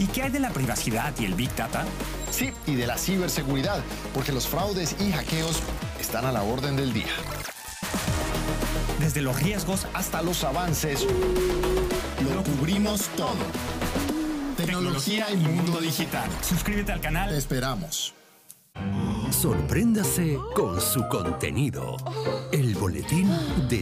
¿Y qué hay de la privacidad y el Big Data? Sí, y de la ciberseguridad, porque los fraudes y hackeos están a la orden del día. Desde los riesgos hasta los avances, lo cubrimos todo. Tecnología y mundo digital. Suscríbete al canal. Te esperamos. Sorpréndase con su contenido. El boletín de